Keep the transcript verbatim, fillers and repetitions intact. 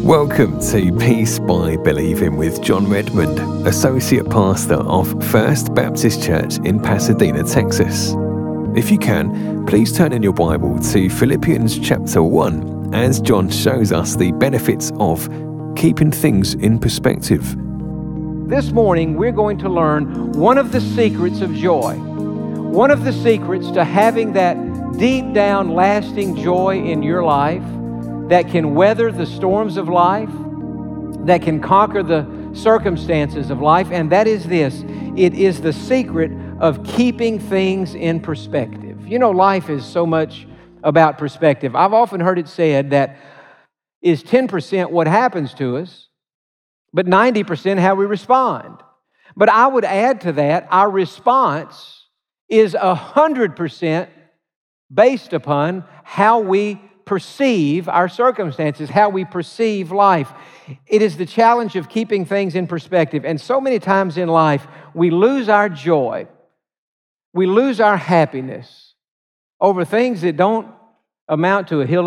Welcome to Peace by Believing with John Redmond, Associate Pastor of First Baptist Church in Pasadena, Texas. If you can, please turn in your Bible to Philippians chapter one as John shows us the benefits of keeping things in perspective. This morning, we're going to learn one of the secrets of joy. One of the secrets to having that deep down lasting joy in your life that can weather the storms of life, that can conquer the circumstances of life, and that is this. It is the secret of keeping things in perspective. You know, life is so much about perspective. I've often heard it said that is ten percent what happens to us, but ninety percent how we respond. But I would add to that, our response is one hundred percent based upon how we perceive our circumstances, how we perceive life. It is the challenge of keeping things in perspective. And so many times in life, we lose our joy. We lose our happiness over things that don't amount to a hill